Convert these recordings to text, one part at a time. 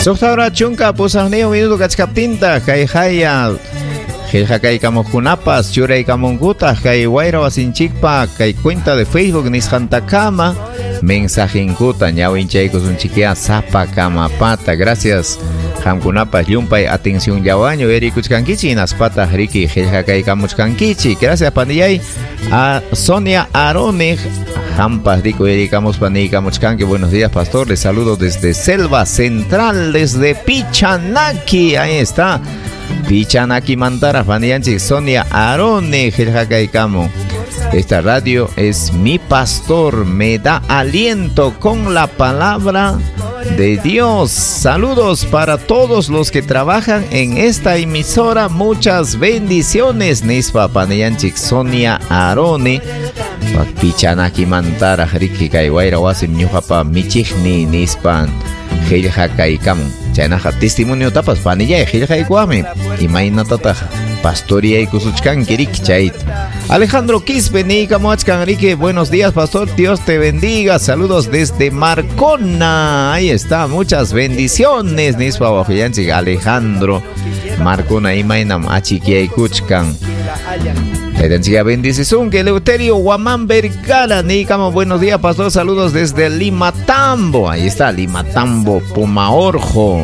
Sohtaura chunka pusaqniyo minuto kachkaptinta kay haya qillqakaykamuqkunapas churaykamunkutaq kay wayra wasinchikpa kay cuenta de Facebook nisqantakama mensajenkuta ñawinchaykusunchikia sapa kamapata. Gracias hamkunapas llumpay atención llawaño erikuchkankichi naspata riki qillqakaykamuchkankichi. Gracias pandillay a Sonia Arone Hampas rico ericamos panikamuchkanki. Buenos días, pastor, les saludo desde Selva Central, desde Pichanaki. Ahí está Pichanaki Mantara, Fanianchi, Sonia Arone, Jeljacaicamo. Esta radio es mi pastor, me da aliento con la palabra de Dios. Saludos para todos los que trabajan en esta emisora. Muchas bendiciones. Nispa Panianchi, Sonia Arone. Pichanaki Mantara, Riki Kaiwaira, Wasim Nyuhapa, Michigni, Nispan, Jeljacaicamo. Chaynaja testimonio tapas panilla Jeljaicame. Imainatata pastoria y kusuchkan kirik chait. Alejandro Quispe, Nicamoachkan Rique, buenos días, pastor, Dios te bendiga. Saludos desde Marcona. Ahí está, muchas bendiciones. Nispa Wajianchi, Alejandro Marcona, Imainam, Achikia Kuchkan. Edencia bendición que Eleuterio Guamán Vergara, Nicamo, buenos días, pastor, saludos desde Limatambo. Ahí está, Limatambo, Pumaorjo.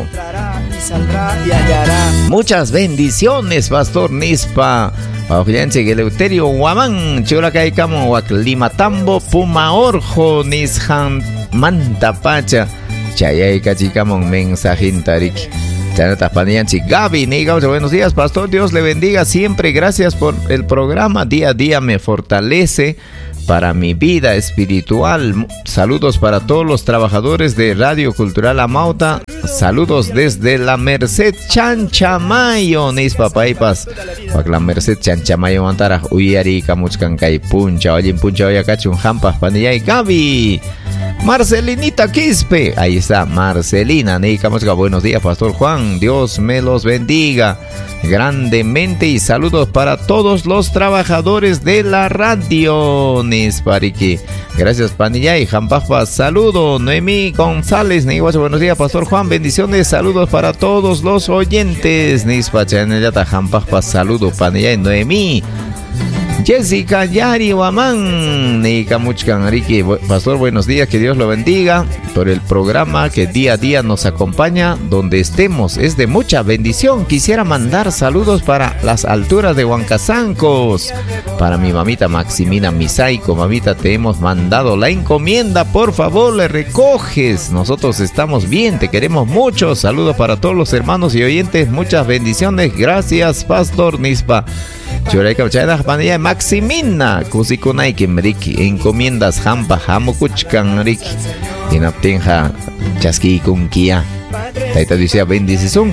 Muchas bendiciones, pastor Nispa. Ojense que Eleuterio Guamán, Churacaicamo, Limatambo, Pumaorjo, Nishan Mantapacha. Chayay Cachicamon, Mensajintarik. Gaby, buenos días, pastor, Dios le bendiga siempre, gracias por el programa, día a día me fortalece para mi vida espiritual. Saludos para todos los trabajadores de Radio Cultural Amauta, saludos desde la Merced Chanchamayo, Nis papaipas, la Merced Chanchamayo Antara, Uyari, Camuchcan Kai Puncha, Oyin Puncha, Oyacachun, Jampas, Panillay, Gaby. Marcelinita Quispe, ahí está Marcelina, buenos días, pastor Juan, Dios me los bendiga grandemente y saludos para todos los trabajadores de la radio. Nispariki, gracias Panilla y Jampajpa, saludo. Noemí González, buenos días, pastor Juan, bendiciones, saludos para todos los oyentes. Nispachanellata Jampajpa, saludo Panilla y Noemí. Jessica Yari Guamán, Nicamuchcan Ricky, pastor, buenos días, que Dios lo bendiga por el programa que día a día nos acompaña donde estemos, es de mucha bendición. Quisiera mandar saludos para las alturas de Huancazancos, para mi mamita Maximina Misaico. Mamita, te hemos mandado la encomienda, por favor le recoges, nosotros estamos bien, te queremos mucho. Saludos para todos los hermanos y oyentes, muchas bendiciones, gracias pastor Nispa. Churayka Chayna Panilla Maximina Kusikunaikim Riki, encomiendas Hampa Hamukuchkan Riki, Inaptenja Chaski Kunkia, Taita dice bendición.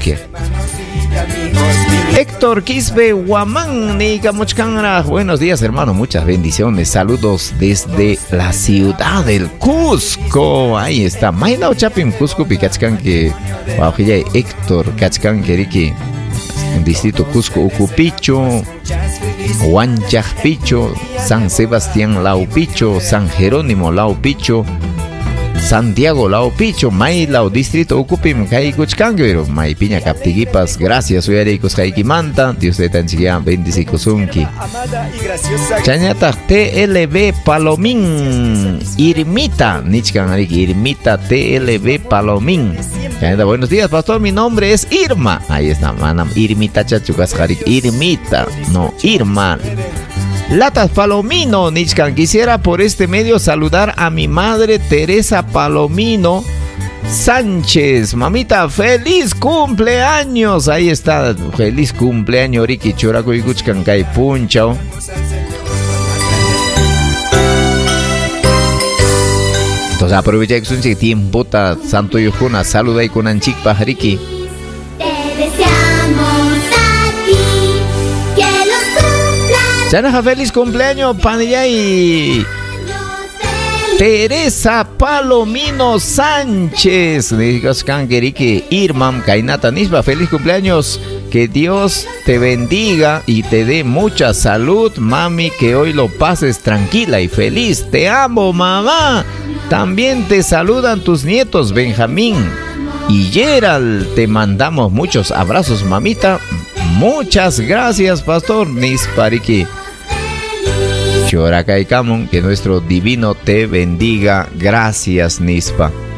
Héctor Quispe Guamán, Nicamuchcanra, buenos días hermano, muchas bendiciones, saludos desde la ciudad del Cusco. Ahí está, Maynao Chapim Cusco Picachcan que Bajilla Héctor Cachcan Keriki, distrito Cusco Ucupicho, Huanchajpicho, San Sebastián Laupicho, San Jerónimo Laupicho, Santiago Laupicho, Mailao distrito Ucupim Caikuchcanguero, Maipiña Captiguipas, gracias, Uyaricos Caikimanta, Dios de Tanchigia, bendicicosunki. Chañata TLB Palomín, Irmita, Nichcan Irmita TLB Palomín. Chañata, buenos días, pastor, mi nombre es Irma. Ahí está, manam, Irmita Chachucas Jarik, Irmita, no, Irma. Latas Palomino, Nichcan, quisiera por este medio saludar a mi madre Teresa Palomino Sánchez. Mamita, feliz cumpleaños. Ahí está, feliz cumpleaños, Riki Churaco y Guchcan Kai Punchao. Entonces aprovecha que es un tiempo, Santo Yujuna, saluda y con Anchikpa, Riki. Chanaja, feliz cumpleaños, Panillay. Teresa Palomino Sánchez. Irmam Kainata Nisba, feliz cumpleaños. Que Dios te bendiga y te dé mucha salud, mami, que hoy lo pases tranquila y feliz. Te amo, mamá. También te saludan tus nietos, Benjamín, Y Gerald, te mandamos muchos abrazos, mamita. Muchas gracias, pastor Nispariki. Chorakaikamon, que nuestro divino te bendiga. Gracias, Nispa.